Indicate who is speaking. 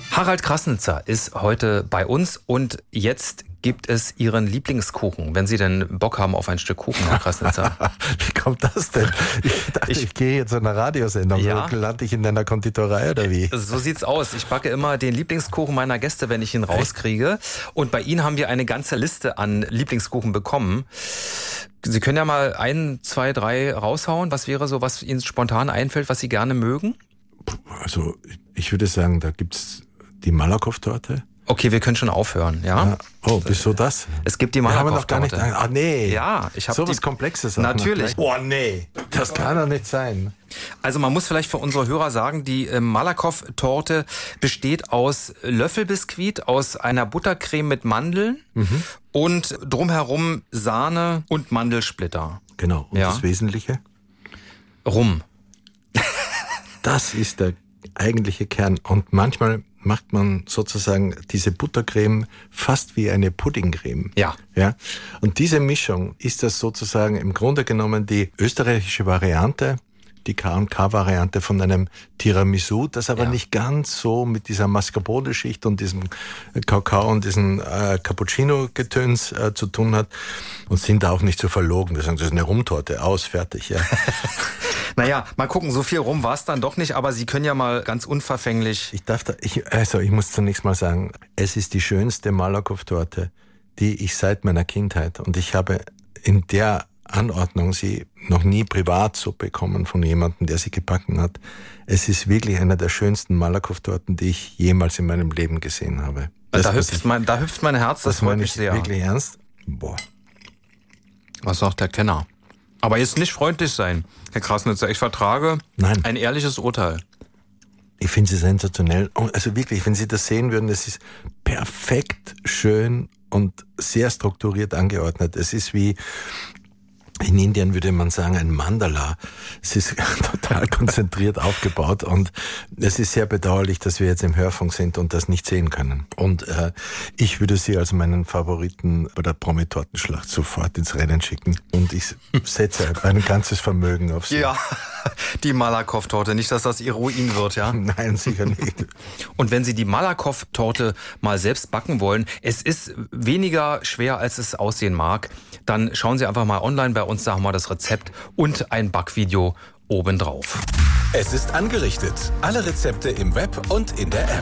Speaker 1: Harald Krasnitzer ist heute bei uns und jetzt gibt es Ihren Lieblingskuchen, wenn Sie denn Bock haben auf ein Stück Kuchen, Herr Krasnitzer.
Speaker 2: Wie kommt das denn? Ich dachte, ich gehe jetzt in eine Radiosendung.
Speaker 1: Ja?
Speaker 2: Lande ich in einer Konditorei oder wie?
Speaker 1: So sieht's aus. Ich backe immer den Lieblingskuchen meiner Gäste, wenn ich ihn rauskriege. Und bei Ihnen haben wir eine ganze Liste an Lieblingskuchen bekommen. Sie können ja mal 1, 2, 3 raushauen. Was wäre so, was Ihnen spontan einfällt, was Sie gerne mögen?
Speaker 2: Also ich würde sagen, da gibt's die Malakoff-Torte.
Speaker 1: Okay, wir können schon aufhören, ja?
Speaker 2: Oh, wieso das?
Speaker 1: Es gibt die
Speaker 2: Malakoff-Torte.
Speaker 1: Nee. Ja, ich habe
Speaker 2: so was Komplexes.
Speaker 1: Natürlich.
Speaker 2: Oh nee, das kann doch nicht sein.
Speaker 1: Also man muss vielleicht für unsere Hörer sagen, die Malakoff-Torte besteht aus Löffelbiskuit, aus einer Buttercreme mit Mandeln und drumherum Sahne und Mandelsplitter.
Speaker 2: Genau, und das Wesentliche?
Speaker 1: Rum.
Speaker 2: Das ist der eigentliche Kern. Und manchmal macht man sozusagen diese Buttercreme fast wie eine Puddingcreme.
Speaker 1: Ja.
Speaker 2: Und diese Mischung ist das sozusagen im Grunde genommen die österreichische Variante, die K&K-Variante von einem Tiramisu, das aber nicht ganz so mit dieser Mascarpone-Schicht und diesem Kakao und diesem Cappuccino-Getöns zu tun hat und sind da auch nicht so verlogen. Wir sagen, das ist eine Rumtorte, aus, fertig. Ja.
Speaker 1: Naja, mal gucken, so viel rum war es dann doch nicht, aber Sie können ja mal ganz unverfänglich...
Speaker 2: Ich muss zunächst mal sagen, es ist die schönste Malakoff-Torte, die ich seit meiner Kindheit, und ich habe in der Anordnung sie noch nie privat so bekommen von jemandem, der sie gebacken hat. Es ist wirklich einer der schönsten Malakoff-Torten, die ich jemals in meinem Leben gesehen habe.
Speaker 1: Da hüpft mein Herz, das freut mich sehr.
Speaker 2: Wirklich ernst? Boah.
Speaker 1: Was sagt der Kenner? Aber jetzt nicht freundlich sein, Herr Krasnitzer. Ich vertrage ein ehrliches Urteil.
Speaker 2: Ich finde sie sensationell. Also wirklich, wenn Sie das sehen würden, es ist perfekt, schön und sehr strukturiert angeordnet. Es ist wie... In Indien würde man sagen, ein Mandala. Es ist total konzentriert aufgebaut und es ist sehr bedauerlich, dass wir jetzt im Hörfunk sind und das nicht sehen können. Und ich würde sie als meinen Favoriten bei der Promi-Tortenschlacht sofort ins Rennen schicken und ich setze ein ganzes Vermögen auf sie.
Speaker 1: Ja, die Malakoff-Torte. Nicht, dass das Ihr Ruin wird, ja?
Speaker 2: Nein, sicher nicht.
Speaker 1: Und wenn Sie die Malakoff-Torte mal selbst backen wollen, es ist weniger schwer, als es aussehen mag, dann schauen Sie einfach mal online bei uns, sagen wir das Rezept und ein Backvideo obendrauf.
Speaker 3: Es ist angerichtet. Alle Rezepte im Web und in der App.